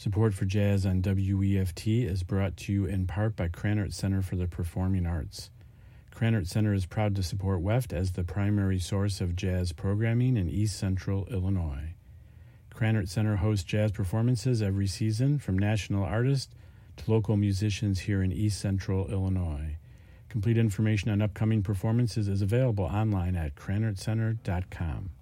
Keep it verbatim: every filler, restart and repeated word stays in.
Support for Jazz on W E F T is brought to you in part by Krannert Center for the Performing Arts. Krannert Center is proud to support W E F T as the primary source of jazz programming in East Central Illinois. Krannert Center hosts jazz performances every season from national artists to local musicians here in East Central Illinois. Complete information on upcoming performances is available online at krannert center dot com.